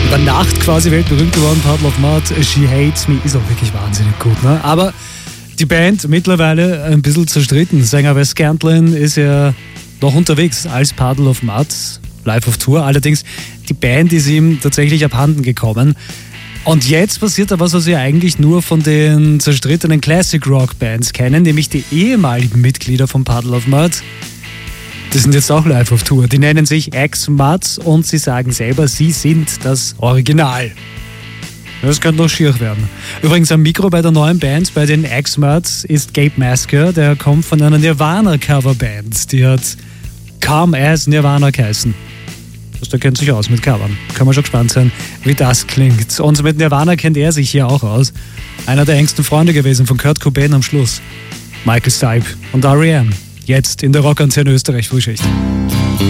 über Nacht quasi weltberühmt geworden, Puddle of Mudd, She Hates Me, ist auch wirklich wahnsinnig gut, ne? Aber die Band mittlerweile ein bisschen zerstritten. Sänger Wes Scantlin ist ja noch unterwegs als Puddle of Mudd, live auf Tour. Allerdings, die Band ist ihm tatsächlich abhanden gekommen. Und jetzt passiert da was wir eigentlich nur von den zerstrittenen Classic-Rock-Bands kennen, nämlich die ehemaligen Mitglieder von Puddle of Mudd. Die sind jetzt auch live auf Tour. Die nennen sich Ex-Muds und sie sagen selber, sie sind das Original. Das könnte noch schier werden. Übrigens am Mikro bei der neuen Band, bei den Ex-Muds, ist Gabe Masker. Der kommt von einer Nirvana-Coverband. Die hat Calm As Nirvana geheißen. Der kennt sich aus mit Covern. Kann man schon gespannt sein, wie das klingt. Und mit Nirvana kennt er sich hier auch aus. Einer der engsten Freunde gewesen von Kurt Cobain am Schluss. Michael Stipe und R.E.M. Jetzt in der Rockantenne Österreich Frühschicht.